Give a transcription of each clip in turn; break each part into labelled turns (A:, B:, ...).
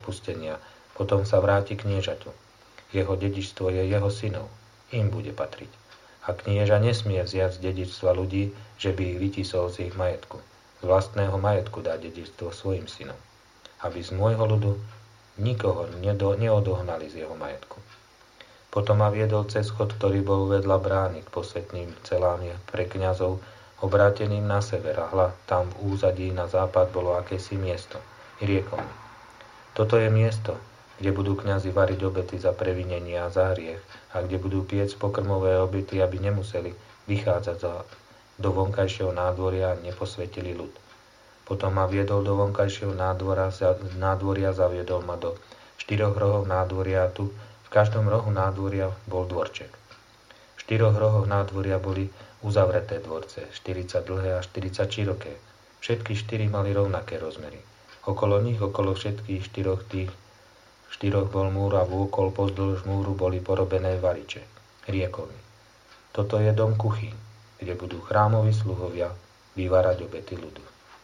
A: odpustenia, potom sa vráti kniežaťu. Jeho dedičstvo je jeho synov, im bude patriť. A knieža nesmie vziať z dedičstva ľudí, že by ich vytisol z ich majetku. Z vlastného majetku dá dedičstvo svojim synom, aby z môjho ľudu nikoho neodohnali z jeho majetku. Potom ma viedol cez chod, ktorý bol vedľa brány k posvetným celám pre kňazov, obráteným na sever, a hľa, tam v úzadí na západ bolo akési miesto. I riekol mi: toto je miesto, kde budú kňazi variť obety za previnenie a za hriech, a kde budú piec pokrmové obety, aby nemuseli vychádzať do vonkajšieho nádvoria a neposvetili ľud. Potom ma viedol do vonkajšieho nádvoria, zaviedol ma do 4 rohov nádvoria, a tu v každom rohu nádvoria bol dvorček. V 4 rohoch nádvoria boli uzavreté dvorce, 40 dlhé a 40 široké. Všetky 4 mali rovnaké rozmery. Okolo nich, okolo všetkých 4 bol múr, a vôkol pozdĺž múru boli porobené variče. Riekol mi: toto je dom kuchý, kde budú chrámoví sluhovia vyvárať obety ľudu.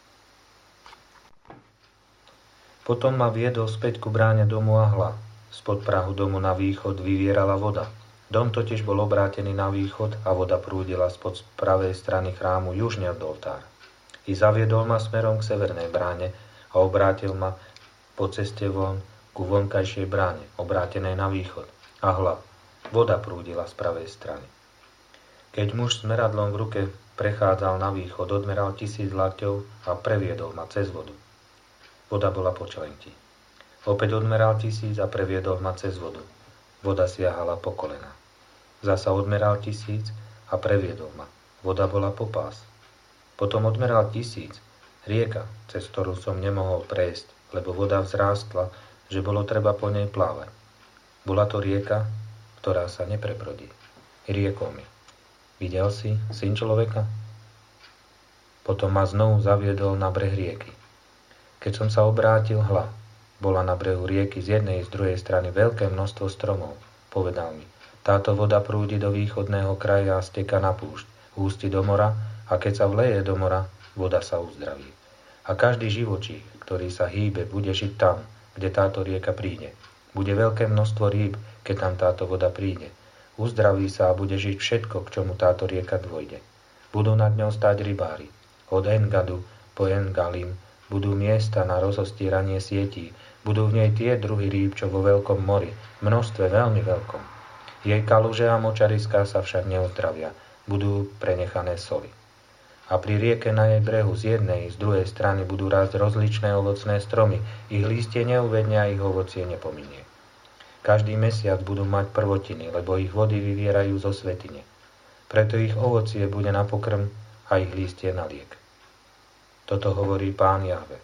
A: Potom ma viedol späť ku bráne domu, a hľa, spod prahu domu na východ vyvierala voda. Dom totiž bol obrátený na východ a voda prúdila spod pravej strany chrámu južne od oltára. I zaviedol ma smerom k severnej bráne a obrátil ma po ceste von ku vonkajšej bráne, obrátenej na východ. A hľa, voda prúdila z pravej strany. Keď muž s meradlom v ruke prechádzal na východ, odmeral 1000 laťov a previedol ma cez vodu. Voda bola po členti. Opäť odmeral 1000 a previedol ma cez vodu. Voda siahala po kolena. Zasa odmeral 1000 a previedol ma. Voda bola po pás. Potom odmeral 1000, rieka, cez ktorú som nemohol prejsť, lebo voda vzrástla, že bolo treba po nej plávať. Bola to rieka, ktorá sa neprebrodí. Riekol mi: videl si, syn človeka? Potom ma znovu zaviedol na breh rieky. Keď som sa obrátil, hľa, bola na brehu rieky z jednej i z druhej strany veľké množstvo stromov. Povedal mi: táto voda prúdi do východného kraja a steka na púšť, ústi do mora, a keď sa vleje do mora, voda sa uzdraví. A každý živočích, ktorý sa hýbe, bude žiť tam, kde táto rieka príde. Bude veľké množstvo rýb, keď tam táto voda príde. Uzdraví sa a bude žiť všetko, k čomu táto rieka dôjde. Budú nad ňou stáť rybári. Od Engadu po Engalim budú miesta na rozostieranie sietí. Budú v nej tie druhy rýb, čo vo veľkom mori, množstve veľmi veľkom. Jej kaluže a močariská sa však neuzdravia, budú prenechané soli. A pri rieke na jej brehu z jednej i z druhej strany budú rásť rozličné ovocné stromy, ich lístie neuvedne a ich ovocie nepominie. Každý mesiac budú mať prvotiny, lebo ich vody vyvierajú zo svätyne. Preto ich ovocie bude na pokrm a ich lístie na liek. Toto hovorí Pán Jahve.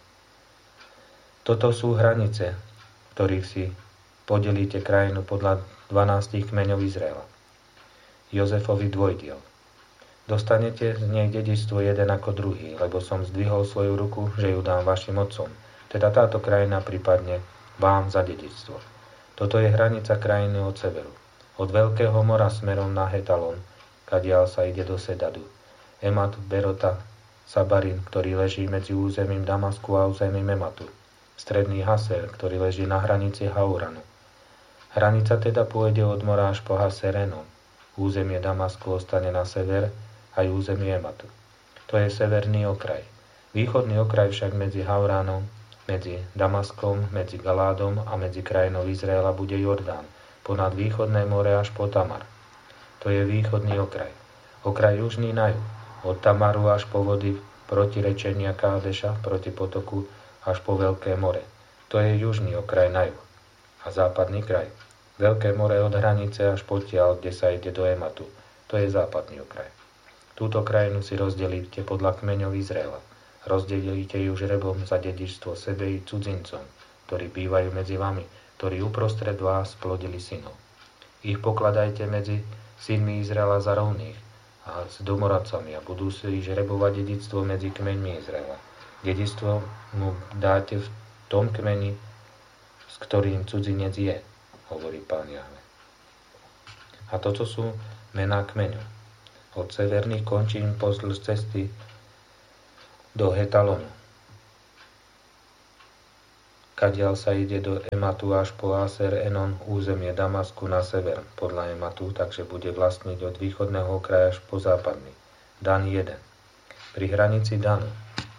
A: Toto sú hranice, ktorých si podelíte krajinu podľa 12 kmeňov Izraela. Jozefovi dvojdiel. Dostanete z nej dedičstvo jeden ako druhý, lebo som zdvihol svoju ruku, že ju dám vašim otcom. Teda táto krajina pripadne vám za dedičstvo. Toto je hranica krajiny od severu. Od Veľkého mora smerom na Hetalon, kadiaľ sa ide do Sedadu. Emat, Berota, Sabarin, ktorý leží medzi územím Damasku a územím Ematu. Stredný Haser, ktorý leží na hranici Hauranu. Hranica teda pôjde od mora až po Haserenom. Územie Damasku ostane na sever, aj územie Ematu. To je severný okraj. Východný okraj však medzi Hauránom, medzi Damaskom, medzi Galádom a medzi krajinou Izraela bude Jordán, ponad východné more až po Tamar. To je východný okraj. Okraj južný na juh, od Tamaru až po vody protirečenia Kádeša proti potoku až po Veľké more. To je južný okraj na juh. A západný kraj. Veľké more od hranice až potiaľ, kde sa ide do Ematu. To je západný okraj. Túto krajinu si rozdelíte podľa kmeňov Izraela. Rozdelíte ju žrebom za dedičstvo sebe i cudzincom, ktorí bývajú medzi vami, ktorí uprostred vás plodili synov. Ich pokladajte medzi synmi Izraela za rovných a s domoradcami a budú si žrebovať dedičstvo medzi kmeňmi Izraela. Dedičstvo mu dáte v tom kmeni, s ktorým cudzinec je, hovorí Pán Jahve. A toto sú mená kmeňov. Od severných končín pozdĺž cesty do Hetalonu. kadiaľ sa ide do Ematu až po Aser Enon, územie Damasku na sever, podľa Ematu, takže bude vlastniť od východného okraja až po západný. Dan 1. Pri hranici Danu.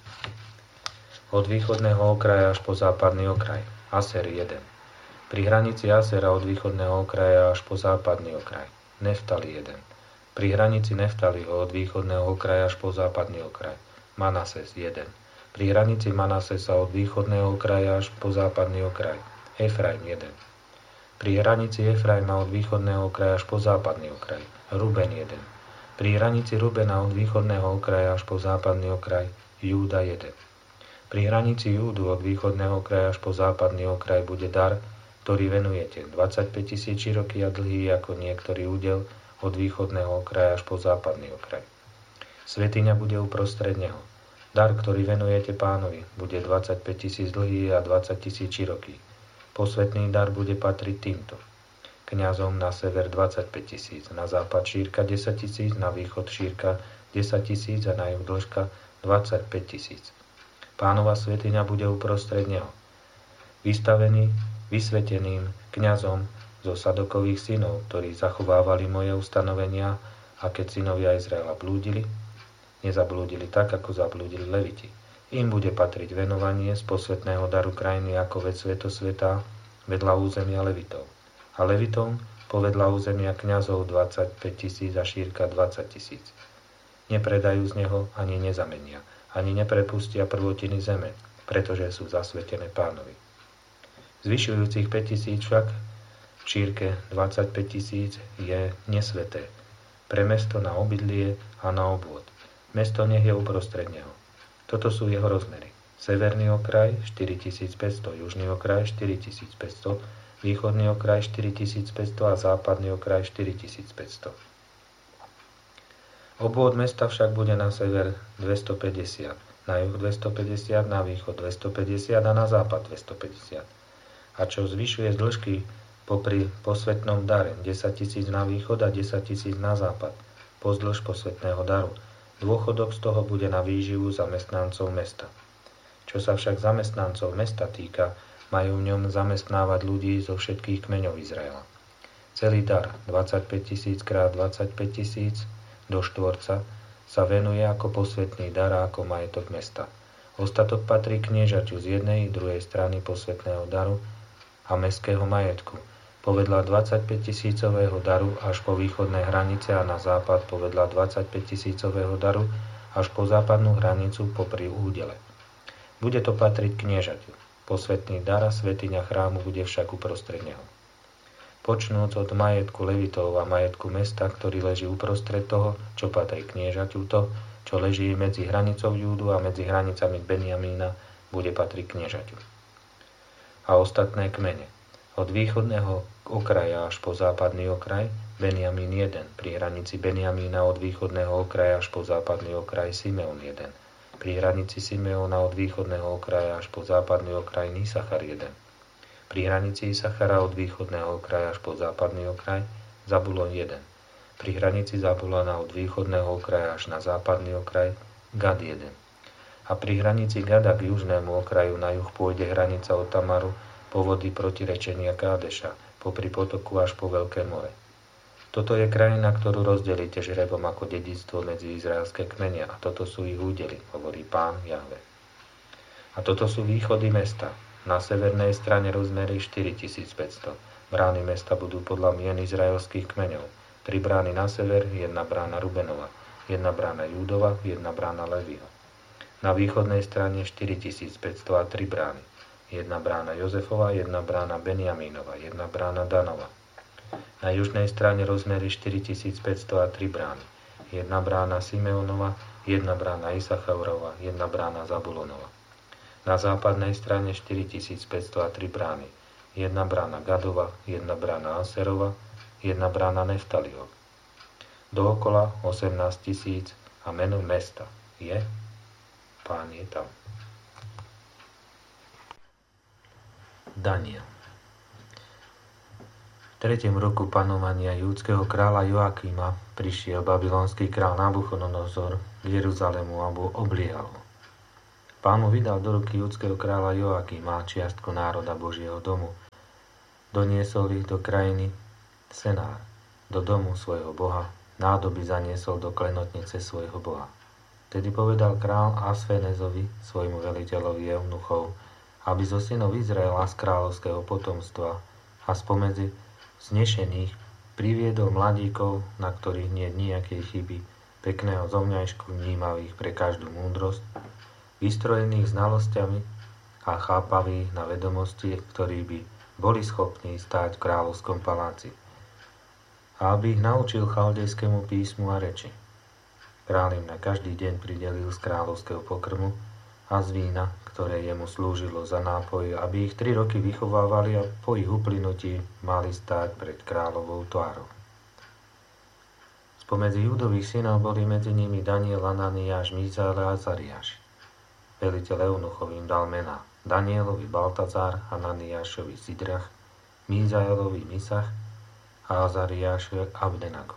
A: Od východného okraja až po západný okraj. Aser 1. Pri hranici Asera od východného okraja až po západný okraj. Neftali 1. Pri hranici Neftaliho od východného okraja až po západný okraj. Manases 1. Pri hranici Manasesa od východného okraja až po západný okraj. Efraim 1. Pri hranici Efraima od východného okraja až po západný okraj. Ruben 1. Pri hranici Rubena od východného okraja až po západný okraj. Júda 1. Pri hranici Júdu od východného okraja až po západný okraj bude dar, ktorý venujete, 25 000 široký a dlhý ako niektorý údel od východného okraja až po západný okraj. Svätyňa bude uprostred neho. Dar, ktorý venujete Pánovi, bude 25 000 dlhý a 20 000 široký. Posvätný dar bude patriť týmto. Kňazom na sever 25 000, na západ šírka 10 000, na východ šírka 10 000 a na juh dĺžka 25 000. Pánova svätyňa bude uprostred neho. Vystavený, vysveteným kňazom zo Sadokových synov, ktorí zachovávali moje ustanovenia, a keď synovia Izraela blúdili, nezablúdili tak, ako zablúdili Leviti. Im bude patriť venovanie z posvätného daru krajiny ako vec svätosvätá vedľa územia Levitov. A Levitom povedľa územia kňazov 25 000 a šírka 20 000. Nepredajú z neho ani nezamenia, ani neprepustia prvotiny zeme, pretože sú zasvetené Pánovi. Zvyšujúcich 5 000 však v šírke 25 000 je nesväté, pre mesto na obydlie a na obvod. Mesto nech je uprostred neho. Toto sú jeho rozmery. Severný okraj 4500, južný okraj 4500, východný okraj 4500 a západný okraj 4500. Obvod mesta však bude na sever 250, na juh 250, na východ 250 a na západ 250. A čo zvyšuje z dĺžky popri posvätnom dare 10 000 na východ a 10 000 na západ, pozdĺž posvätného daru. Dôchodok z toho bude na výživu zamestnancov mesta. Čo sa však zamestnancov mesta týka, majú v ňom zamestnávať ľudí zo všetkých kmeňov Izraela. Celý dar 25 000 x 25 000 do štvorca sa venuje ako posvätný dar a ako majetok mesta. Ostatok patrí kniežaťu z jednej i druhej strany posvätného daru a mestského majetku, povedľa 25 000 daru až po východnej hranice a na západ povedľa 25 000 daru až po západnú hranicu popri údele. Bude to patriť kniežaťu. Posvätný dar a svätyňa chrámu bude však uprostred neho. Počnúc od majetku Levitov a majetku mesta, ktorý leží uprostred toho, čo patrí kniežaťu, to, čo leží medzi hranicou Júdu a medzi hranicami Benjamína, bude patriť kniežaťu. A ostatné kmene. Od východného okraja až po západný okraj Benjamín 1, pri hranici Benjamína od východného okraja až po západný okraj Simeon 1, pri hranici Simeona od východného okraja až po západný okraj Isachar 1, pri hranici Isachara od východného okraja až po západný okraj Zabulon 1, pri hranici Zabulona od východného okraja až na západný okraj Gad 1. A pri hranici Gada k južnému okraju na juh pôjde hranica od Tamaru po vody protirečenia Kádeša, popri potoku až po Veľké more. Toto je krajina, ktorú rozdelíte žrebom ako dedičstvo medzi izraelské kmene a toto sú ich údely, hovorí Pán Jahve. A toto sú východy mesta. Na severnej strane rozmery 4500. Brány mesta budú podľa mien izraelských kmeňov. 3 brány na sever, 1 brána Rubenova, 1 brána Júdova, 1 brána Leviho. Na východnej strane 4500 a 3 brány. 1 brána Jozefova, 1 brána Benjamínova, 1 brána Danova. Na južnej strane rozmery 4500 a 3 brány. 1 brána Simeonova, 1 brána Isacharova, 1 brána Zabulonova. Na západnej strane 4500 a 3 brány. 1 brána Gadova, 1 brána Aserova, 1 brána Neftaliho. Dookola 18 000 a meno mesta je Pán je tam. Daniel. V 3. roku panovania júdskeho kráľa Joakíma prišiel babylonský kráľ Nabuchodonozor k Jeruzalému a obliehal ho. Pán mu vydal do ruky judského kráľa Joakima, čiastku národa Božieho domu. Doniesol ich do krajiny Senár, do domu svojho boha, nádoby zaniesol do klenotnice svojho boha. Tedy povedal král Asfenezovi, svojmu veliteľovi eunuchov, aby zo synov Izraela z kráľovského potomstva a spomedzi znešených priviedol mladíkov, na ktorých nie je nejakej chyby, pekného zomňajšku, vnímavých pre každú múdrosť, vystrojených znalosťami a chápavých na vedomosti, ktorí by boli schopní stáť v kráľovskom paláci, a aby ich naučil chaldejskému písmu a reči. Kráľ im na každý deň pridelil z kráľovského pokrmu a z vína, ktoré jemu slúžilo za nápoj, aby ich 3 roky vychovávali a po ich uplynutí mali stáť pred kráľovou tvárou. Spomedzi Judových synov boli medzi nimi Daniel, Ananiáš, Mízael a Azariáš. Veliteľ eunuchov im dal mená Danielovi Baltazár, Ananiášovi Sidrach, Mízaelovi Misach a Azariášovi Abdenago.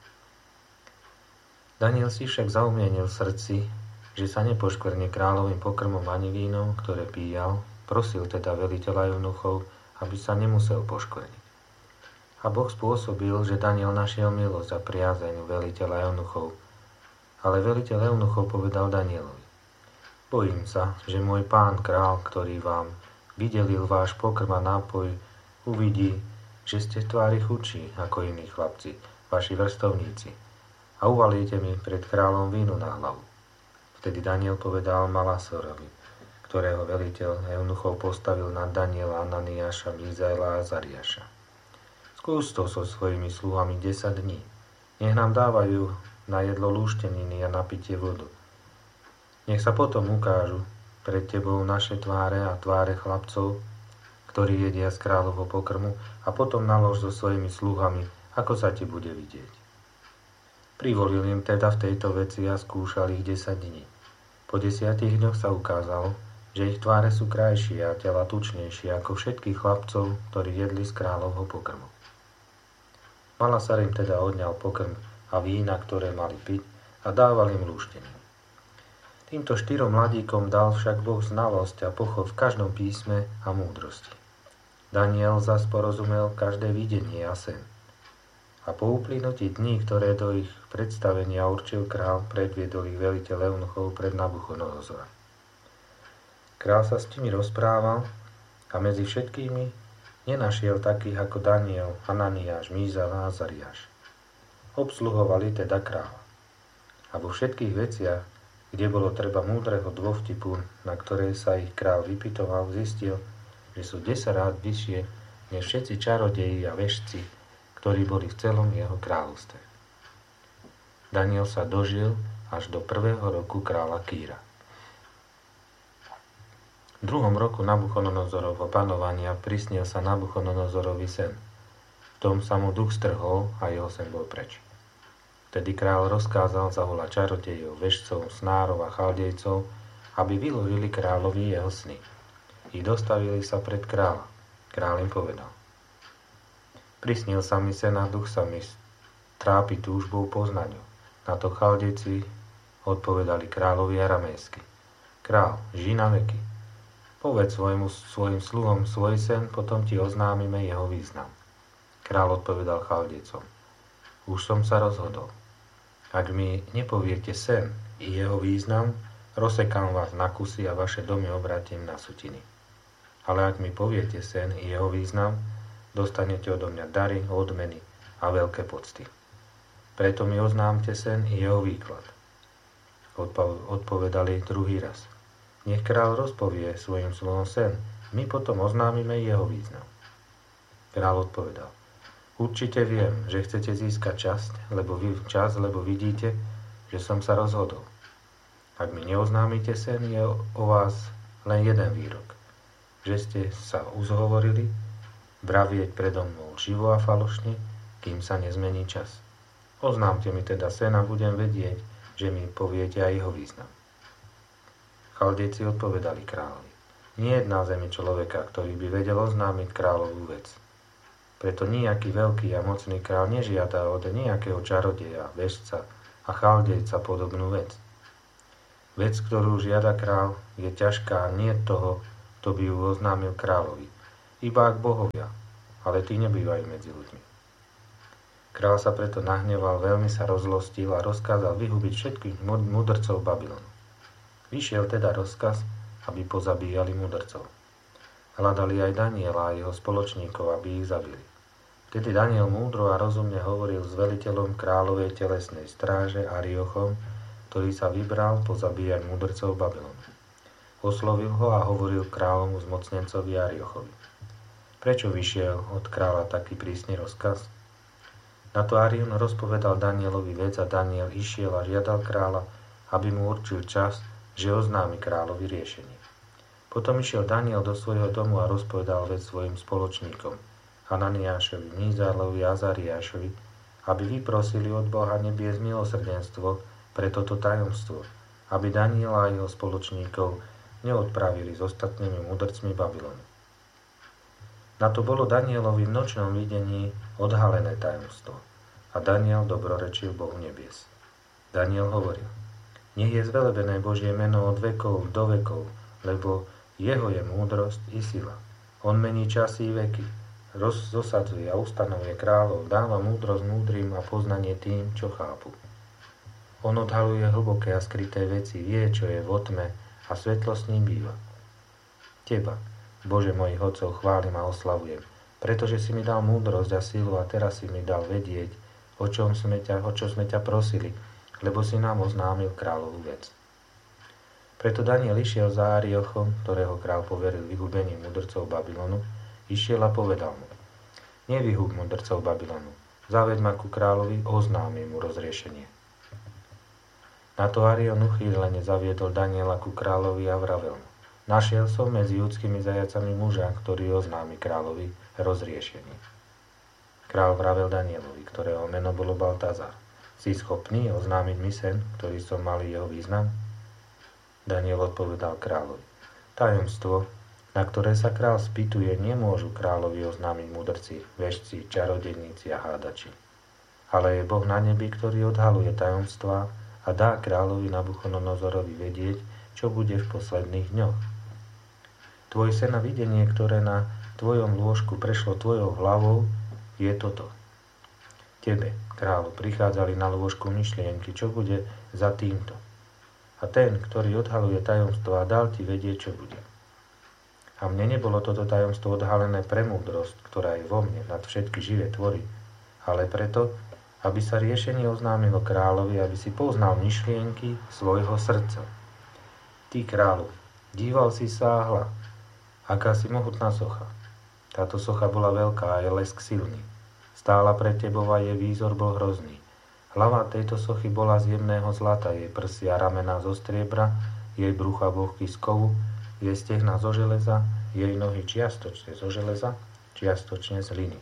A: Daniel si však zaumienil v srdci, že sa nepoškvrne kráľovým pokrmom ani vínom, ktoré píjal, prosil teda veliteľa eunuchov, aby sa nemusel poškvrniť. A Boh spôsobil, že Daniel našiel milosť a priazeň veliteľa eunuchov. Ale veliteľ eunuchov povedal Danielovi: Bojím sa, že môj pán král, ktorý vám vydelil váš pokrm a nápoj, uvidí, že ste v tvári chudší ako iní chlapci, vaši vrstovníci, a uvalíte mi pred kráľom vínu na hlavu. Vtedy Daniel povedal Malasorovi, ktorého veliteľ eunuchov postavil nad Daniela, Ananiáša, Mízaela a Azariáša: Skús to so svojimi sluhami 10 dní. Nech nám dávajú na jedlo lúšteniny a na pitie vodu. Nech sa potom ukážu pred tebou naše tváre a tváre chlapcov, ktorí jedia z kráľovho pokrmu, a potom nalož so svojimi sluhami, ako sa ti bude vidieť. Privolil im teda v tejto veci a skúšal ich 10 dní. Po 10 dňoch sa ukázalo, že ich tváre sú krajšie a tela tučnejšie ako všetkých chlapcov, ktorí jedli z kráľovho pokrmu. Malasar im teda odňal pokrm a vína, ktoré mali piť, a dával im lúštenie. Týmto 4 mladíkom dal však Boh znalosť a pochod v každom písme a múdrosti. Daniel zas porozumel každé videnie a sen. A po uplynutí dní, ktoré do ich predstavenia určil král, predviedol ich veliteľ eunuchov pred Nabuchodonozora. Král sa s nimi rozprával a medzi všetkými nenašiel takých ako Daniel, Ananiáš, Mízael a Azariáš. Obsluhovali teda kráľa. A vo všetkých veciach, kde bolo treba múdreho dôvtipu, na ktoré sa ich král vypytoval, zistil, že sú 10 rád vyššie než všetci čarodeji a vešci, ktorí boli v celom jeho kráľovstve. Daniel sa dožil až do 1. roku kráľa Kýra. V 2. roku Nabuchodonozorovho panovania prisnil sa Nabuchodonozorovi sen. V tom sa mu duch strhol a jeho sen bol preč. Vtedy kráľ rozkázal zavolať čarodejov, vešcov, snárov a chaldejcov, aby vyložili kráľovi jeho sny. I dostavili sa pred kráľa. Kráľ im povedal: Prisnil sa mi sen a duch sa mi trápi túžbou poznať ho. Na to chaldejci odpovedali kráľovi aramejsky: Král, žij na veky. Povedz svojim sluhom svoj sen, potom ti oznámime jeho význam. Kráľ odpovedal chaldejcom: Už som sa rozhodol. Ak mi nepoviete sen i jeho význam, rozsekám vás na kusy a vaše domy obratím na sutiny. Ale ak mi poviete sen i jeho význam, dostanete odo mňa dary, odmeny a veľké pocty. Preto mi oznámte sen i jeho výklad. Odpovedali druhý raz: Nech kráľ rozpovie svojim sluhom sen, my potom oznámime jeho význam. Kráľ odpovedal: Určite viem, že chcete získať lebo vidíte, že som sa rozhodol. Ak mi neoznámite sen, je o vás len jeden výrok, že ste sa uzhovorili vravieť predo mnou živo a falošne, kým sa nezmení čas. Oznámte mi teda sen a budem vedieť, že mi poviete aj jeho význam. Chaldejci odpovedali kráľovi: Nie je na zemi človeka, ktorý by vedel oznámiť kráľovú vec. Preto nejaký veľký a mocný kráľ nežiada od nejakého čarodeja, vešca a chaldejca podobnú vec. Vec, ktorú žiada král, je ťažká nie toho, kto by ju oznámil kráľovi. Iba ak bohovia, ale tí nebývajú medzi ľuďmi. Král sa preto nahneval, veľmi sa rozlostil a rozkázal vyhubiť všetkých mudrcov Babylonu. Vyšiel teda rozkaz, aby pozabíjali mudrcov. Hľadali aj Daniela a jeho spoločníkov, aby ich zabili. Vtedy Daniel múdro a rozumne hovoril s veliteľom kráľovej telesnej stráže Ariochom, ktorý sa vybral pozabíjať mudrcov Babylonu. Oslovil ho a hovoril kráľomu zmocnencovi Ariochovi. Prečo vyšiel od kráľa taký prísny rozkaz? Na to Arion rozpovedal Danielovi vec a Daniel išiel a žiadal kráľa, aby mu určil čas, že oznámi kráľovi riešenie. Potom išiel Daniel do svojho domu a rozpovedal vec svojim spoločníkom, Hananiášovi, Mízarlovi a Azariášovi, aby vyprosili od Boha nebies milosrdenstvo pre toto tajomstvo, aby Daniela a jeho spoločníkov neodpravili s ostatnými mudrcmi Babylonu. Na to bolo Danielovi v nočnom videní odhalené tajomstvo a Daniel dobrorečil Bohu nebies. Daniel hovoril, nech je zvelebené Božie meno od vekov do vekov, lebo jeho je múdrosť i sila. On mení časy i veky, zosadzuje a ustanovuje kráľov, dáva múdrosť múdrym a poznanie tým, čo chápu. On odhaluje hlboké a skryté veci, vie, čo je vo tme a svetlo s ním býva. Teba, Bože mojich otcov, chválim a oslavujem, pretože si mi dal múdrosť a silu a teraz si mi dal vedieť, o čo sme ťa prosili, lebo si nám oznámil kráľovú vec. Preto Daniel išiel za Ariochom, ktorého kráľ poveril vyhubením mudrcov Babylonu, išiel a povedal mu, nevyhub mudrcov Babylonu, zaveď ma ku kráľovi, oznámim mu rozriešenie. Na to Arion uchýlene zaviedol Daniela ku kráľovi a vravel mu, našiel som medzi judskými zajacami muža, ktorý oznámi kráľovi rozriešenie. Král vravel Danielovi, ktorého meno bolo Baltazar, si schopný oznámiť mi sen, ktorý som mal jeho význam? Daniel odpovedal kráľovi, tajomstvo, na ktoré sa král spýtuje, nemôžu kráľovi oznámiť mudrci, vešci, čarodejníci a hádači. Ale je Boh na nebi, ktorý odhaluje tajomstvá a dá kráľovi Nabuchodonozorovi vedieť, čo bude v posledných dňoch. Tvoj sen a videnie, ktoré na tvojom lôžku prešlo tvojou hlavou, je toto. Tebe, kráľu, prichádzali na lôžku myšlienky, čo bude za týmto. A ten, ktorý odhaluje tajomstvo a dal ti vedieť, čo bude. A mne nebolo toto tajomstvo odhalené pre múdrosť, ktorá je vo mne nad všetky živé tvory, ale preto, aby sa riešenie oznámilo kráľovi, aby si poznal myšlienky svojho srdca. Ty, kráľu, díval si sa a hľa, aká si mohutná socha. Táto socha bola veľká a je lesk silný. Stála pred tebou a jej výzor bol hrozný. Hlava tejto sochy bola z jemného zlata, jej prsia ramená zo striebra, jej brucha bohky z kovu, jej stehna zo železa, jej nohy čiastočne zo železa, čiastočne z hliny.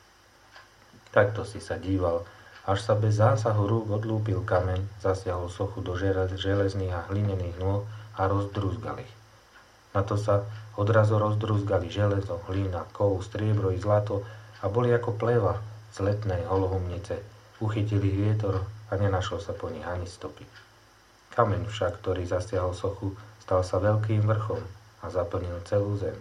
A: Takto si sa díval, až sa bez zásahu rúk odlúpil kameň, zasiahol sochu do železných a hlinených nôh a rozdrúzgal ich. Na to sa odrazu rozdrúzgali železo, hlína, kov, striebro i zlato a boli ako pleva z letnej holohumnice. Uchytili vietor a nenašlo sa po nich ani stopy. Kameň však, ktorý zasiahol sochu, stal sa veľkým vrchom a zaplnil celú zem.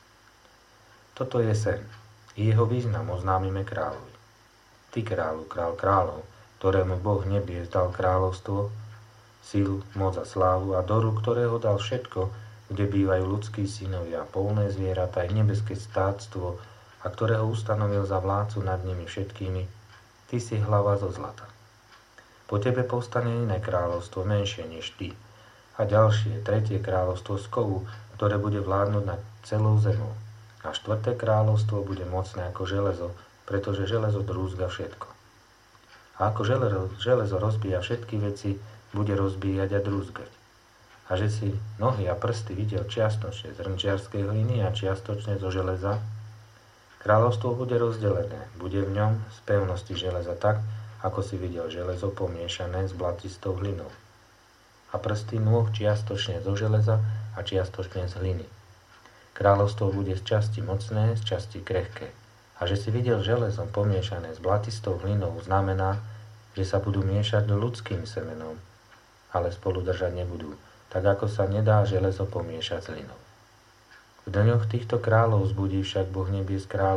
A: Toto je sen. I jeho význam oznámime kráľovi. Ty, kráľu, král kráľov, ktorému Boh nebies dal kráľovstvo, silu, moc a slávu a do rúk ktorého dal všetko, kde bývajú ľudskí synovia, polné zvieratá i nebeské stáctvo a ktorého ustanovil za vládcu nad nimi všetkými, ty si hlava zo zlata. Po tebe povstane iné kráľovstvo, menšie než ty, a ďalšie, tretie kráľovstvo z kovu, ktoré bude vládnuť nad celou zemou. A štvrté kráľovstvo bude mocné ako železo, pretože železo drúzga všetko. A ako železo rozbíja všetky veci, bude rozbíjať a drúzgať. A že si nohy a prsty videl čiastočne z hrnčiarskej hliny a čiastočne zo železa, kráľovstvo bude rozdelené, bude v ňom z pevnosti železa tak, ako si videl železo pomiešané s blatistou hlinou. A prsty nôh čiastočne zo železa a čiastočne z hliny. Kráľovstvo bude z časti mocné, z časti krehké. A že si videl železom pomiešané s blatistou hlinou, znamená, že sa budú miešať ľudským semenom, ale spolu držať nebudú, tak ako sa nedá železo pomiešať s hlinou. V dňoch týchto kráľov zbudí však Boh nebies kráľov